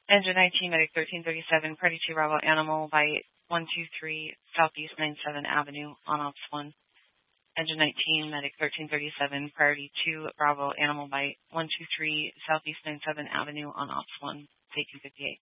Engine 19, Medic 1337, Party 2 Bravo, Animal Bite 123 Southeast 97 Avenue on Ops 1. Engine 19, Medic 1337, Priority 2 Bravo, Animal Bite 123 Southeast 97 Avenue on Ops 1, Take 258.